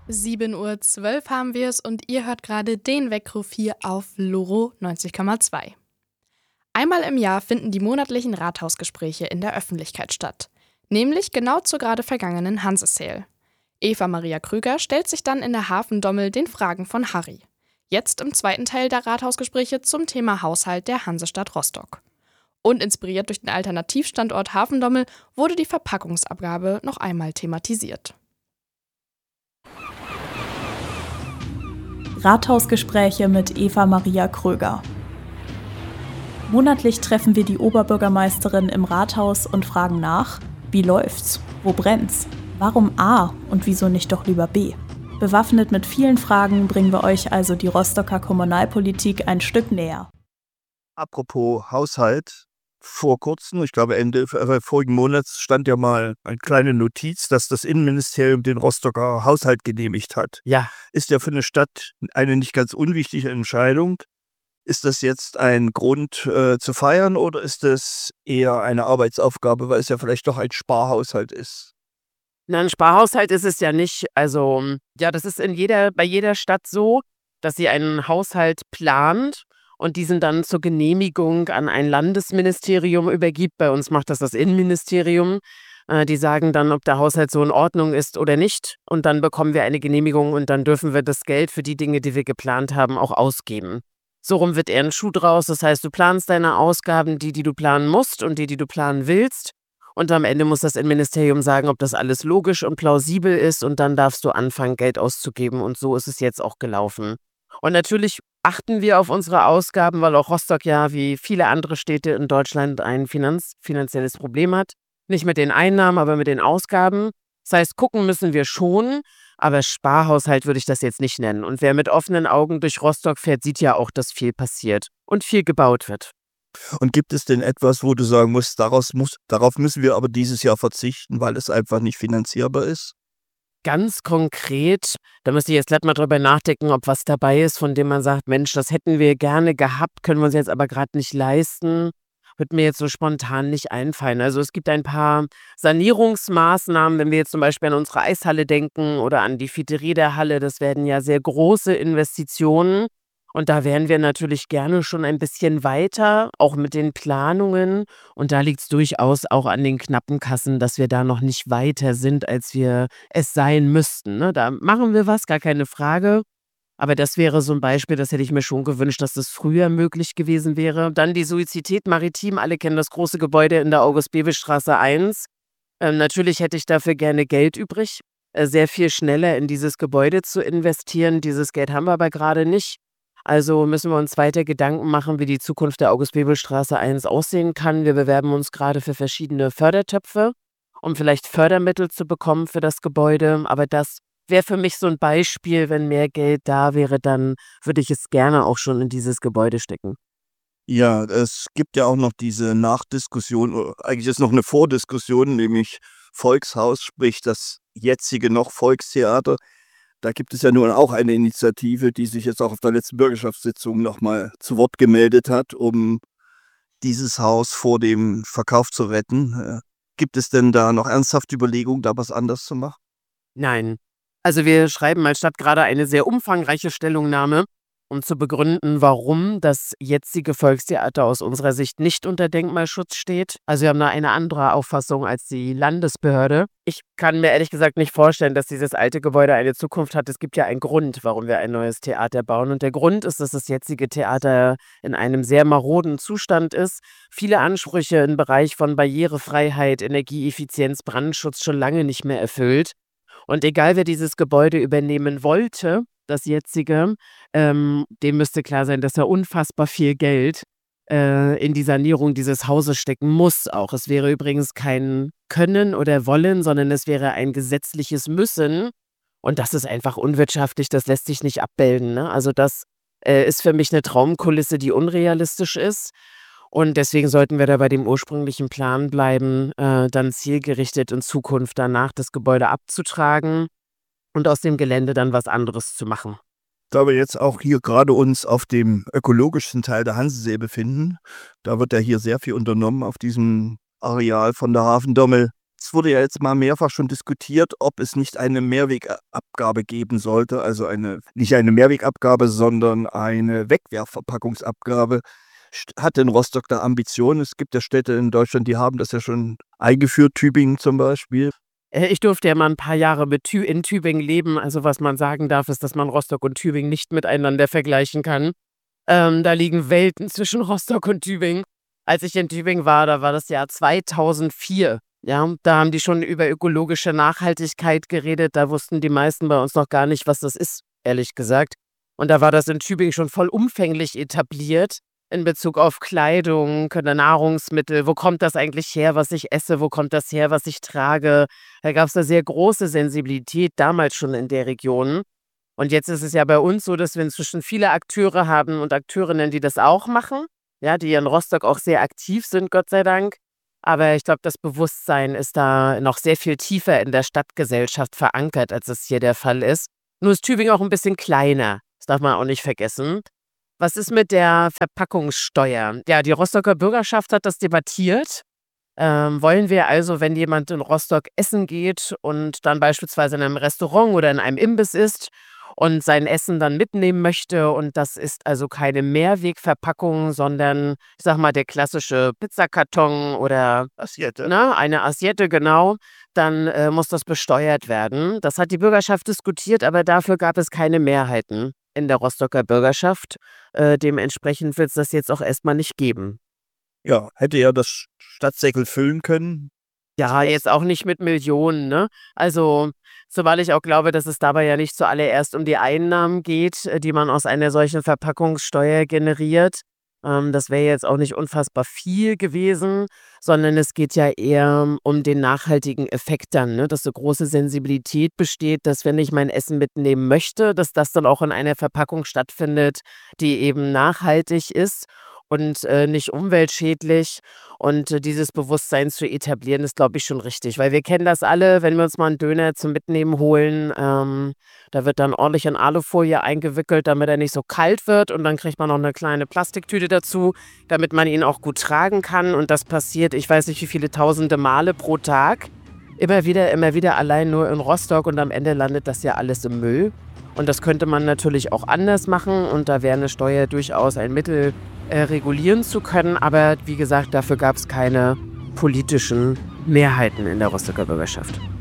7:12 Uhr haben wir es und ihr hört gerade den Weckruf hier auf Loro 90,2. Einmal im Jahr finden die monatlichen Rathausgespräche in der Öffentlichkeit statt, nämlich genau zur gerade vergangenen Hansesale. Eva Maria Krüger stellt sich dann in der Hafendommel den Fragen von Harry. Jetzt im zweiten Teil der Rathausgespräche zum Thema Haushalt der Hansestadt Rostock. Und inspiriert durch den Alternativstandort Hafendommel wurde die Verpackungsabgabe noch einmal thematisiert. Rathausgespräche mit Eva Maria Kröger. Monatlich treffen wir die Oberbürgermeisterin im Rathaus und fragen nach, wie läuft's, wo brennt's, warum A und wieso nicht doch lieber B. Bewaffnet mit vielen Fragen bringen wir euch also die Rostocker Kommunalpolitik ein Stück näher. Apropos Haushalt, vor kurzem, ich glaube Ende vorigen Monats, stand ja mal eine kleine Notiz, dass das Innenministerium den Rostocker Haushalt genehmigt hat. Ja. Ist ja für eine Stadt eine nicht ganz unwichtige Entscheidung. Ist das jetzt ein Grund zu feiern oder ist das eher eine Arbeitsaufgabe, weil es ja vielleicht doch ein Sparhaushalt ist? Na, ein Sparhaushalt ist es ja nicht. Also, ja, das ist bei jeder Stadt so, dass sie einen Haushalt plant und diesen dann zur Genehmigung an ein Landesministerium übergibt. Bei uns macht das Innenministerium. Die sagen dann, ob der Haushalt so in Ordnung ist oder nicht. Und dann bekommen wir eine Genehmigung und dann dürfen wir das Geld für die Dinge, die wir geplant haben, auch ausgeben. So rum wird eher ein Schuh draus. Das heißt, du planst deine Ausgaben, die du planen musst und die du planen willst. Und am Ende muss das Innenministerium sagen, ob das alles logisch und plausibel ist. Und dann darfst du anfangen, Geld auszugeben. Und so ist es jetzt auch gelaufen. Und natürlich achten wir auf unsere Ausgaben, weil auch Rostock ja wie viele andere Städte in Deutschland ein finanzielles Problem hat. Nicht mit den Einnahmen, aber mit den Ausgaben. Das heißt, gucken müssen wir schon, aber Sparhaushalt würde ich das jetzt nicht nennen. Und wer mit offenen Augen durch Rostock fährt, sieht ja auch, dass viel passiert und viel gebaut wird. Und gibt es denn etwas, wo du sagen musst, darauf müssen wir aber dieses Jahr verzichten, weil es einfach nicht finanzierbar ist? Ganz konkret, da müsste ich jetzt gleich mal drüber nachdenken, ob was dabei ist, von dem man sagt, Mensch, das hätten wir gerne gehabt, können wir uns jetzt aber gerade nicht leisten. Wird mir jetzt so spontan nicht einfallen. Also es gibt ein paar Sanierungsmaßnahmen, wenn wir jetzt zum Beispiel an unsere Eishalle denken oder an die Fiteriederhalle, das werden ja sehr große Investitionen. Und da wären wir natürlich gerne schon ein bisschen weiter, auch mit den Planungen. Und da liegt es durchaus auch an den knappen Kassen, dass wir da noch nicht weiter sind, als wir es sein müssten. Ne? Da machen wir was, gar keine Frage. Aber das wäre so ein Beispiel, das hätte ich mir schon gewünscht, dass das früher möglich gewesen wäre. Dann die Suizität Maritim, alle kennen das große Gebäude in der August-Bebel-Straße 1. Natürlich hätte ich dafür gerne Geld übrig, sehr viel schneller in dieses Gebäude zu investieren. Dieses Geld haben wir aber gerade nicht. Also müssen wir uns weiter Gedanken machen, wie die Zukunft der August-Bebel-Straße 1 aussehen kann. Wir bewerben uns gerade für verschiedene Fördertöpfe, um vielleicht Fördermittel zu bekommen für das Gebäude. Aber das wäre für mich so ein Beispiel, wenn mehr Geld da wäre, dann würde ich es gerne auch schon in dieses Gebäude stecken. Ja, es gibt ja auch noch diese Nachdiskussion, oder eigentlich ist noch eine Vordiskussion, nämlich Volkshaus, sprich das jetzige noch Volkstheater. Da gibt es ja nun auch eine Initiative, die sich jetzt auch auf der letzten Bürgerschaftssitzung nochmal zu Wort gemeldet hat, um dieses Haus vor dem Verkauf zu retten. Gibt es denn da noch ernsthafte Überlegungen, da was anders zu machen? Nein. Also wir schreiben als Stadt gerade eine sehr umfangreiche Stellungnahme, um zu begründen, warum das jetzige Volkstheater aus unserer Sicht nicht unter Denkmalschutz steht. Also wir haben da eine andere Auffassung als die Landesbehörde. Ich kann mir ehrlich gesagt nicht vorstellen, dass dieses alte Gebäude eine Zukunft hat. Es gibt ja einen Grund, warum wir ein neues Theater bauen. Und der Grund ist, dass das jetzige Theater in einem sehr maroden Zustand ist. Viele Ansprüche im Bereich von Barrierefreiheit, Energieeffizienz, Brandschutz schon lange nicht mehr erfüllt. Und egal, wer dieses Gebäude übernehmen wollte, das jetzige, dem müsste klar sein, dass er unfassbar viel Geld in die Sanierung dieses Hauses stecken muss auch. Es wäre übrigens kein Können oder Wollen, sondern es wäre ein gesetzliches Müssen. Und das ist einfach unwirtschaftlich, das lässt sich nicht abbilden. Ne? Also das ist für mich eine Traumkulisse, die unrealistisch ist. Und deswegen sollten wir da bei dem ursprünglichen Plan bleiben, dann zielgerichtet in Zukunft danach das Gebäude abzutragen und aus dem Gelände dann was anderes zu machen. Da wir jetzt auch hier gerade uns auf dem ökologischsten Teil der Hansesee befinden, da wird ja hier sehr viel unternommen auf diesem Areal von der Hafendommel. Es wurde ja jetzt mal mehrfach schon diskutiert, ob es nicht eine Mehrwegabgabe geben sollte. Also nicht eine Mehrwegabgabe, sondern eine Wegwerfverpackungsabgabe. Hat denn Rostock da Ambitionen? Es gibt ja Städte in Deutschland, die haben das ja schon eingeführt, Tübingen zum Beispiel. Ich durfte ja mal ein paar Jahre in Tübingen leben. Also was man sagen darf, ist, dass man Rostock und Tübingen nicht miteinander vergleichen kann. Da liegen Welten zwischen Rostock und Tübingen. Als ich in Tübingen war, da war das Jahr 2004. Ja, da haben die schon über ökologische Nachhaltigkeit geredet. Da wussten die meisten bei uns noch gar nicht, was das ist, ehrlich gesagt. Und da war das in Tübingen schon vollumfänglich etabliert in Bezug auf Kleidung, Nahrungsmittel. Wo kommt das eigentlich her, was ich esse? Wo kommt das her, was ich trage? Da gab es eine sehr große Sensibilität damals schon in der Region. Und jetzt ist es ja bei uns so, dass wir inzwischen viele Akteure haben und Akteurinnen, die das auch machen. Ja, die in Rostock auch sehr aktiv sind, Gott sei Dank. Aber ich glaube, das Bewusstsein ist da noch sehr viel tiefer in der Stadtgesellschaft verankert, als es hier der Fall ist. Nur ist Tübingen auch ein bisschen kleiner. Das darf man auch nicht vergessen. Was ist mit der Verpackungssteuer? Ja, die Rostocker Bürgerschaft hat das debattiert. Wollen wir also, wenn jemand in Rostock essen geht und dann beispielsweise in einem Restaurant oder in einem Imbiss isst und sein Essen dann mitnehmen möchte und das ist also keine Mehrwegverpackung, sondern, ich sag mal, der klassische Pizzakarton oder Assiette. eine Assiette, genau, dann muss das besteuert werden. Das hat die Bürgerschaft diskutiert, aber dafür gab es keine Mehrheiten in der Rostocker Bürgerschaft. Dementsprechend wird es das jetzt auch erstmal nicht geben. Ja, hätte ja das Stadtsäckel füllen können. Ja, jetzt auch nicht mit Millionen, ne? Also, zumal ich auch glaube, dass es dabei ja nicht zuallererst um die Einnahmen geht, die man aus einer solchen Verpackungssteuer generiert. Das wäre jetzt auch nicht unfassbar viel gewesen, sondern es geht ja eher um den nachhaltigen Effekt dann, ne? Dass so große Sensibilität besteht, dass wenn ich mein Essen mitnehmen möchte, dass das dann auch in einer Verpackung stattfindet, die eben nachhaltig ist und nicht umweltschädlich. Und dieses Bewusstsein zu etablieren, ist, glaube ich, schon richtig. Weil wir kennen das alle, wenn wir uns mal einen Döner zum Mitnehmen holen, da wird dann ordentlich in Alufolie eingewickelt, damit er nicht so kalt wird. Und dann kriegt man noch eine kleine Plastiktüte dazu, damit man ihn auch gut tragen kann. Und das passiert, ich weiß nicht wie viele tausende Male pro Tag. Immer wieder, allein nur in Rostock. Und am Ende landet das ja alles im Müll. Und das könnte man natürlich auch anders machen. Und da wäre eine Steuer durchaus ein Mittel, regulieren zu können. Aber wie gesagt, dafür gab es keine politischen Mehrheiten in der Rostocker Bürgerschaft.